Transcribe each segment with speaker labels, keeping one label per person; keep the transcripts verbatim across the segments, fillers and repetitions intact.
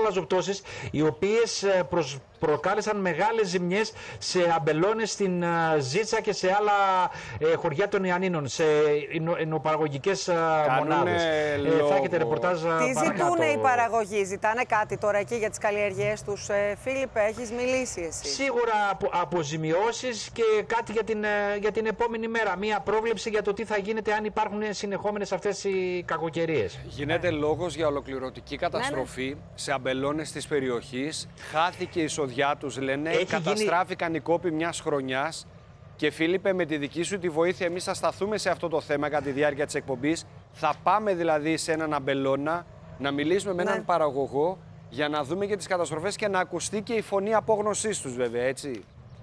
Speaker 1: χαλαζοπτώσεις, οι οποίες προκάλεσαν μεγάλες ζημιές σε αμπελώνες στην Ζήτσα και σε άλλα ε, χωριά των Ιαννίνων, σε εινοπαραγωγικές μονάδες. Ε, θα έχετε ρεπορτάζ παρακάτω.
Speaker 2: Τι ζητούν οι παραγωγοί, ζητάνε κάτι τώρα εκεί για τις καλλιεργίες τους, ε, Φίλιππε, έχεις μιλήσει εσύ?
Speaker 1: Σίγουρα απο, αποζημιώσεις και κάτι για την, για την επόμενη μέρα. Μία πρόβλεψη για το τι θα γίνεται αν υπάρχουν συνεχόμενες αυτές οι κακοκαιρίες.
Speaker 3: Γίνεται λόγος για ολοκληρωτική καταστροφή ναι, ναι. σε αμπελώνες της περιοχής. Χάθηκε η εισοδιά τους, λένε. Έχει καταστράφηκαν γίνει... οι κόποι μιας χρονιάς. Και Φίλιππε, με τη δική σου τη βοήθεια, εμείς θα σταθούμε σε αυτό το θέμα κατά τη διάρκεια της εκπομπής. Θα πάμε δηλαδή σε έναν αμπελώνα να μιλήσουμε με έναν ναι. παραγωγό για να δούμε και τις καταστροφές και να ακουστεί και η φωνή απόγνωσής τους, βέβαια, έτσι.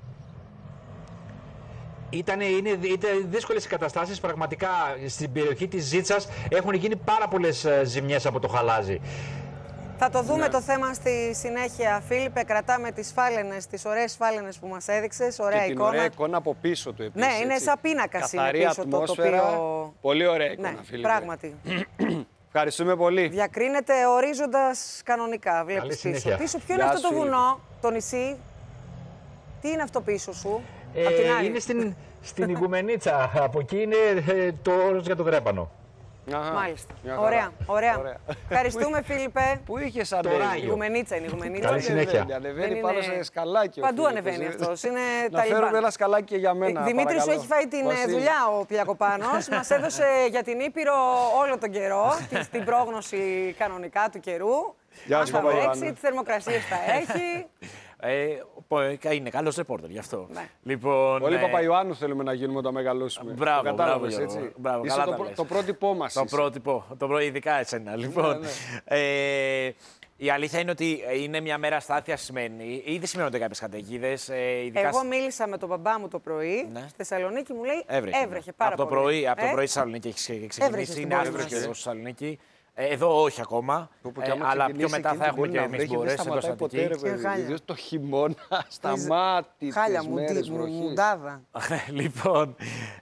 Speaker 1: Ήτανε, είναι, ήταν δύσκολες οι καταστάσεις, πραγματικά στην περιοχή της Ζήτσας έχουν γίνει πάρα πολλές ζημιές από το χαλάζι.
Speaker 2: Θα το δούμε
Speaker 3: ναι.
Speaker 2: το θέμα στη συνέχεια, Φίλιππε. Κρατάμε τις φάλαινες, τις ωραίες φάλαινες που μας έδειξες. Ωραία
Speaker 3: και
Speaker 2: εικόνα.
Speaker 3: την ωραία εικόνα από πίσω του επίσης.
Speaker 2: Ναι, είναι
Speaker 3: έτσι.
Speaker 2: σαν πίνακας είναι πίσω το τοπίο.
Speaker 3: Πολύ ωραία εικόνα,
Speaker 2: ναι,
Speaker 3: Φίλιππε.
Speaker 2: Πράγματι.
Speaker 3: Ευχαριστούμε πολύ.
Speaker 2: Διακρίνεται ορίζοντας κανονικά. Βλέπεις πίσω. Πίσω ποιο είναι
Speaker 3: Γεια
Speaker 2: αυτό το
Speaker 3: σου,
Speaker 2: βουνό, το νησί? Τι είναι αυτό πίσω σου?
Speaker 1: Ε,
Speaker 2: απ' την άλλη.
Speaker 1: Είναι στην, στην Ιγουμενίτσα. Από εκεί είναι ε, το όρος για το Δρέπανο.
Speaker 2: Αχα. Μάλιστα. Ωραία, ωραία. ωραία. Ευχαριστούμε, Φίλιππε.
Speaker 3: Πού είχες ανέβει?
Speaker 2: Η Ιγουμενίτσα είναι η Ιγουμενίτσα.
Speaker 1: Καλή συνέχεια.
Speaker 3: Ανεβαίνει είναι... πάνω σε σκαλάκι.
Speaker 2: Παντού ανεβαίνει αυτός. Είναι
Speaker 3: να φέρουμε ένα σκαλάκι και για μένα.
Speaker 2: Δημήτρη, σου έχει φάει την Βασίλη. δουλειά ο Πλακοπάνος. Μας έδωσε για την Ήπειρο όλο τον καιρό, την πρόγνωση κανονικά του καιρού.
Speaker 3: Γεια σου,
Speaker 2: θα βρέξει, τι θερμοκρασίες θα έχει.
Speaker 4: Ε, είναι καλός ρεπόρτερ γι' αυτό.
Speaker 2: Ναι.
Speaker 4: Λοιπόν,
Speaker 3: Όλοι
Speaker 4: ε...
Speaker 3: Παπαϊωάννου θέλουμε να γίνουμε όταν μεγαλώσουμε.
Speaker 4: Μπράβο, μπράβο,
Speaker 3: έτσι.
Speaker 4: μπράβο,
Speaker 3: Είσαι το, πρω... το πρότυπό μας.
Speaker 4: Το πρότυπο, το προ... ειδικά εσένα. Λοιπόν, ναι, ναι. Ε, η αλήθεια είναι ότι είναι μια μέρα αστάθεια σημαίνει. Ήδη σημαίνονται κάποιες καταιγίδες. Ε, ειδικά...
Speaker 2: Εγώ μίλησα με τον μπαμπά μου το πρωί. Ναι. Στη Θεσσαλονίκη μου λέει έβρεχε, έβρεχε πάρα
Speaker 4: από
Speaker 2: πολύ.
Speaker 4: Το πρωί, ε? Από το πρωί
Speaker 2: στη
Speaker 4: Θεσσαλονίκη έχει ξεκινήσει. Είναι άσπρος καιρός στη Θεσσαλονίκη. Εδώ όχι ακόμα, ε, αλλά πιο μετά θα έχουμε και εμείς μπορές εδώ στα
Speaker 3: Αττική. Το χειμώνα σταμάτη
Speaker 2: χάλια μουντάδα.
Speaker 4: Λοιπόν,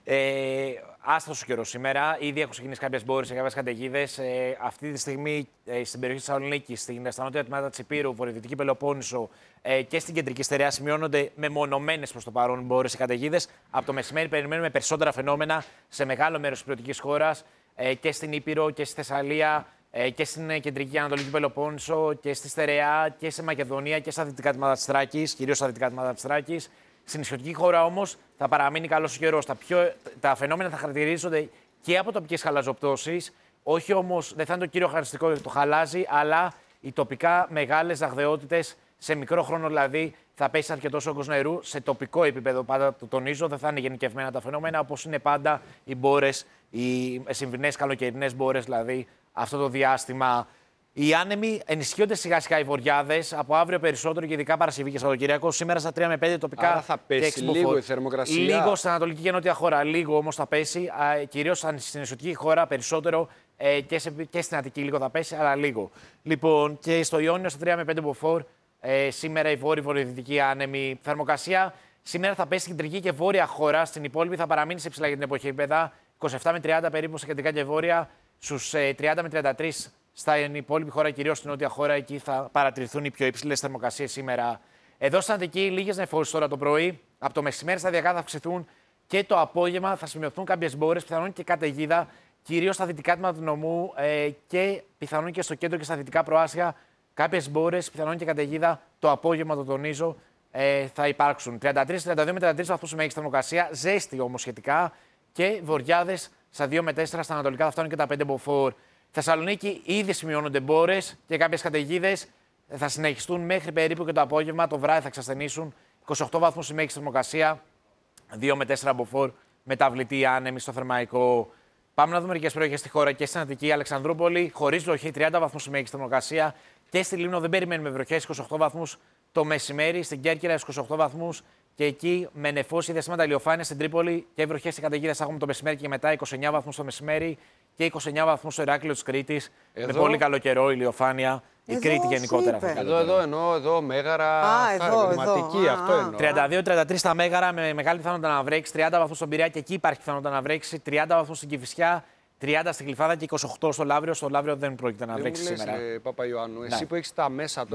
Speaker 4: ε, άστρος ο καιρός σήμερα. Ήδη έχουν ξεκινήσει κάποιες μπόρες και κάποιες καταιγίδες. Ε, αυτή τη στιγμή ε, στην περιοχή της Θεσσαλονίκης, στην στα νότια τμήματα της Ηπείρου, βορειοδυτική Πελοπόννησο ε, και στην κεντρική στερεά σημειώνονται μεμονωμένες προς το παρόν μπόρες και καταιγίδες. Από το μεσημέρι περιμένουμε περισσότερα φαινόμενα σε μεγάλο μέρος της πλειοτικής χώρας. Και στην Ήπειρο και στη Θεσσαλία και στην κεντρική και ανατολική Πελοπόννησο και στη Στερεά και στη Μακεδονία και στα δυτικά τμήματα της Θράκης, κυρίως στα δυτικά τμήματα της Θράκης. Στην νησιωτική χώρα όμως θα παραμείνει καλός ο καιρός. Τα, πιο, τα φαινόμενα θα χαρακτηρίζονται και από τοπικές χαλαζοπτώσεις, όχι όμως, δεν θα είναι το κύριο χαρακτηριστικό το χαλάζι, αλλά οι τοπικά μεγάλες δαγδαιότητες σε μικρό χρόνο δηλαδή θα πέσει αρκετός όγκος νερού σε τοπικό επίπεδο. Πάντα το τονίζω, δεν θα είναι γενικευμένα τα φαινόμενα όπως είναι πάντα οι μπόρες, οι συμβινές καλοκαιρινές μπόρες δηλαδή αυτό το διάστημα. Οι άνεμοι ενισχύονται σιγά σιγά οι βοριάδες από αύριο περισσότερο και ειδικά Παρασκευή και Σαββατοκύριακο. Σήμερα στα τρία με πέντε τοπικά.
Speaker 3: Άρα θα πέσει λίγο η θερμοκρασία.
Speaker 4: Λίγο στην Ανατολική και Νότια χώρα, λίγο όμως θα πέσει. Κυρίως στην νησιωτική χώρα περισσότερο και, σε, και στην Αττική λίγο θα πέσει, αλλά λίγο. Λοιπόν, και στο Ιόνιο στα τρία με πέντε μποφόρ. Ε, σήμερα η βόρειο-βορειοδυτική άνεμη θερμοκρασία. Σήμερα θα πέσει στην κεντρική και βόρεια χώρα. Στην υπόλοιπη θα παραμείνει σε ψηλά για την εποχή επίπεδα. είκοσι επτά με τριάντα περίπου στα κεντρικά και βόρεια. Στους ε, τριάντα με τριάντα τρία στην υπόλοιπη χώρα, κυρίως στην νότια χώρα. Εκεί θα παρατηρηθούν οι πιο υψηλές θερμοκρασίες σήμερα. Εδώ στην Αττική, λίγες νεφώσεις τώρα το πρωί. Από το μεσημέρι σταδιακά θα αυξηθούν και το απόγευμα θα σημειωθούν κάποιες μπόρες, πιθανόν και καταιγίδα, κυρίως στα δυτικά τμήματα του νομού ε, και πιθανόν και στο κέντρο και στα δυτικά προάστια. Κάποιες μπόρες, πιθανόν και καταιγίδα, το απόγευμα, το τονίζω, ε, θα υπάρξουν. τριάντα τρία τριάντα δύο με τριάντα τρία βαθμούς μέγιστη θερμοκρασία, ζέστη όμως σχετικά και βοριάδες στα δύο με τέσσερα στα ανατολικά θα φτάνουν και τα πέντε μποφόρ. Θεσσαλονίκη ήδη σημειώνονται μπόρες και κάποιες καταιγίδες θα συνεχιστούν μέχρι περίπου και το απόγευμα. Το βράδυ θα εξασθενήσουν είκοσι οκτώ βαθμούς μέγιστη θερμοκρασία, δύο με τέσσερα μποφόρ, μεταβλητή άνεμη στο Θερμαϊκό. Πάμε να δούμε μερικές περιοχές στη χώρα και στην Αττική. Αλεξανδρούπολη, χωρίς βροχή, τριάντα βαθμούς μέγιστη θερμοκρασία. Και στη Λίμνο δεν περιμένουμε βροχές, είκοσι οκτώ βαθμούς το μεσημέρι. Στην Κέρκυρα, είκοσι οκτώ βαθμούς. Και εκεί με νεφώσεις ή διαστήματα ηλιοφάνεια στην Τρίπολη και βροχές και καταιγίδες έχουμε το μεσημέρι και μετά είκοσι εννέα βαθμούς το μεσημέρι και είκοσι εννέα βαθμούς στο Ηράκλειο της Κρήτης. Με πολύ καλό καιρό, ηλιοφάνεια. Η Κρήτη γενικότερα θα
Speaker 3: Εδώ, εδώ εννοώ, εδώ, Μέγαρα.
Speaker 2: Α, εδώ,
Speaker 3: εδώ. Αυτό εννοώ.
Speaker 4: τριάντα δύο τριάντα τρία στα Μέγαρα με μεγάλη πιθανότητα να βρέξει, τριάντα βαθμούς στον Πειραιά και εκεί υπάρχει πιθανότητα να βρέξει, τριάντα βαθμούς στην Κηφισιά, τριάντα στην Γλυφάδα και είκοσι οκτώ στο Λαύριο. Στο Λαύριο δεν πρόκειται να βρέξει σήμερα.
Speaker 3: Παπαϊωάννου, εσύ
Speaker 4: ναι.
Speaker 3: που έχεις τα μέσα